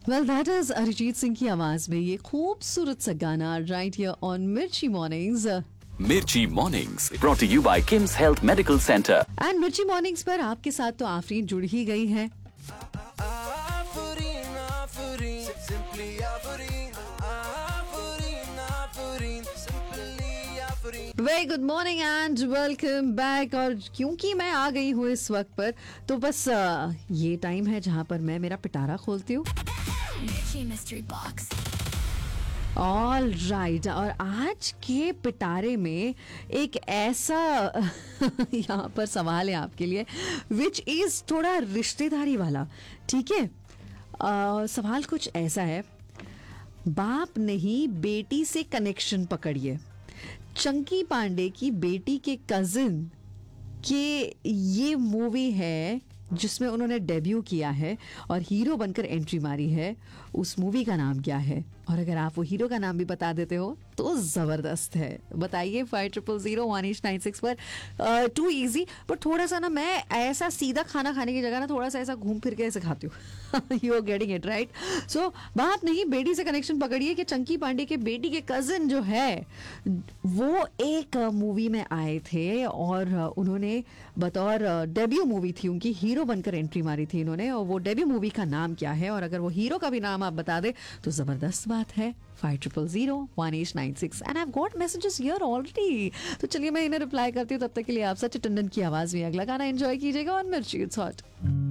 Well that is Arijit Singh की आवाज में ये खूबसूरत सा गाना राइट हियर ऑन मिर्ची mornings. Mirchi Mornings, brought to you by Kim's Health Medical Center. And मिर्ची मॉर्निंग्स पर आपके साथ तो आफरीन जुड़ ही गई है। Very good morning and welcome back. और क्योंकि मैं आ गई हूँ इस वक्त पर, तो बस ये टाइम है जहाँ पर मैं मेरा पिटारा खोलती हूँ। Mystery box. ऑल राइट, और आज के पिटारे में एक ऐसा यहाँ पर सवाल है आपके लिए विच इज थोड़ा रिश्तेदारी वाला। ठीक है, सवाल कुछ ऐसा है, बाप नहीं बेटी से कनेक्शन पकड़िए। चंकी पांडे की बेटी के कजिन के ये मूवी है जिसमें उन्होंने डेब्यू किया है और हीरो बनकर एंट्री मारी है। उस मूवी का नाम क्या है? और अगर आप वो हीरो का नाम भी बता देते हो तो जबरदस्त है। बताइए 50001896 पर। टू इजी, पर थोड़ा सा ना मैं ऐसा सीधा खाना खाने की जगह ना थोड़ा सा ऐसा घूम फिर के ऐसे खाती हूँ। You are getting it right. सो बाप नहीं बेटी से कनेक्शन पकड़िए कि चंकी पांडे के बेटी के कजिन जो है वो एक मूवी में आए थे और उन्होंने बतौर डेब्यू मूवी थी उनकी, हीरो बनकर एंट्री मारी थी इन्होंने। और वो डेब्यू मूवी का नाम क्या है? और अगर वो हीरो का भी नाम आप बता दे तो जबरदस्त बात है। 50001896 and I have got messages here already. तो चलिए मैं इन्हें रिप्लाई करती हूँ, तब तक के लिए आप सच टंडन की आवाज में अगला गाना एंजॉय कीजिएगा और मिर्ची इट्स हॉट।